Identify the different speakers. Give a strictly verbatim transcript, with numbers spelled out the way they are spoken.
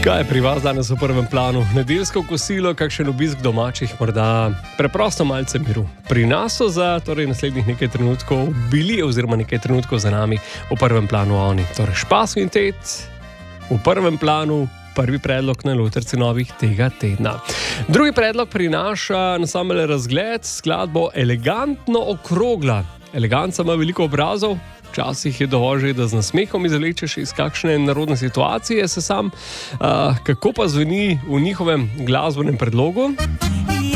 Speaker 1: Kaj je pri vas danes v prvem planu? Nedeljsko kosilo, kakšen obisk domačih, morda preprosto malce miru. Pri nas so za torej, naslednjih nekaj trenutkov bili oziroma nekaj trenutkov za nami v prvem planu oni. Torej Špas in Tet v prvem planu, prvi predlog na Luterci novih tega tedna. Drugi predlog prinaša na samele razgled skladbo Elegantno okrogla. Eleganca ima veliko obrazov, včasih je dovolj že, da z nasmehom izvlečeš iz kakšne narodne situacije, se sam, uh, kako pa zveni v njihovem glasbenem predlogu?